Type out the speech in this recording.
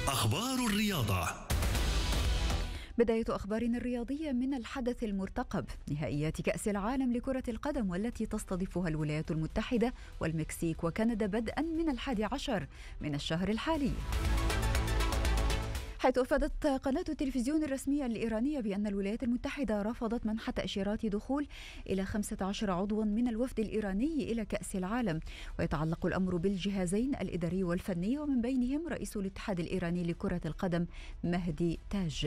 أخبار الرياضة. بداية أخبارنا الرياضية من الحدث المرتقب، نهائيات كأس العالم لكرة القدم والتي تستضيفها الولايات المتحدة والمكسيك وكندا بدءا من 11 من الشهر الحالي. حيث أفادت قناة التلفزيون الرسمية الإيرانية بأن الولايات المتحدة رفضت منح تأشيرات دخول إلى 15 عضوا من الوفد الإيراني إلى كأس العالم، ويتعلق الأمر بالجهازين الإداري والفني ومن بينهم رئيس الاتحاد الإيراني لكرة القدم مهدي تاج.